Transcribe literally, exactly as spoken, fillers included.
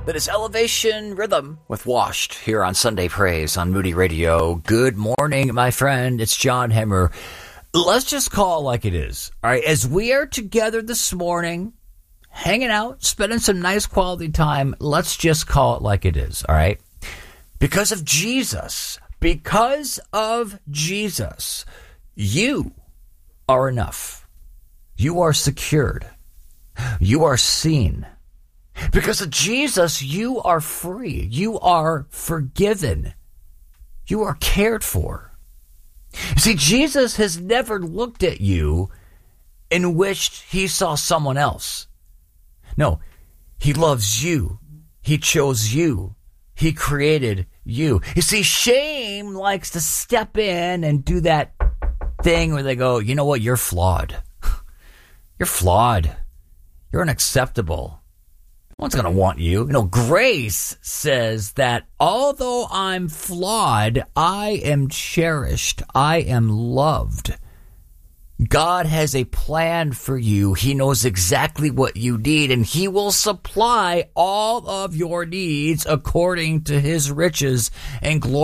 That is Elevation Rhythm with Washed here on Sunday Praise on Moody Radio. Good morning, my friend. It's John Hemmer. Let's just call it like it is. All right, as we are together this morning, hanging out, spending some nice quality time, let's just call it like it is, all right? Because of Jesus, because of Jesus, you are enough. You are secured. You are seen. Because of Jesus, you are free. You are forgiven. You are cared for. You see, Jesus has never looked at you and wished he saw someone else. No, he loves you. He chose you. He created you. You see, shame likes to step in and do that thing where they go, you know what, you're flawed. You're flawed. You're unacceptable. No one's going to want you. You know, grace says that although I'm flawed, I am cherished. I am loved. God has a plan for you. He knows exactly what you need, and he will supply all of your needs according to his riches and glory.